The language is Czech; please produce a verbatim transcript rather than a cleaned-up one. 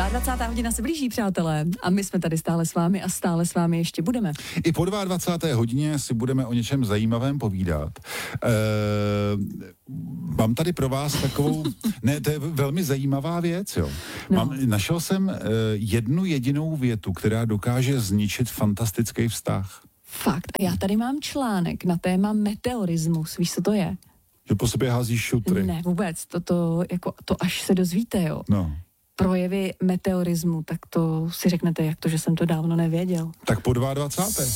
dvacátá druhá hodina se blíží, přátelé, a my jsme tady stále s vámi a stále s vámi ještě budeme. I po dvacáté druhé hodině si budeme o něčem zajímavém povídat. E, mám tady pro vás takovou, ne, to je velmi zajímavá věc, jo. No. Mám, našel jsem e, jednu jedinou větu, která dokáže zničit fantastický vztah. Fakt. A já tady mám článek na téma meteorismus. Víš, co to je? Že po sobě házíš šutry. Ne, vůbec. To, to, jako, to až se dozvíte, jo. No. Projevy meteorismu, tak to si řeknete, jak to, že jsem to dávno nevěděl. Tak po dvacáté druhé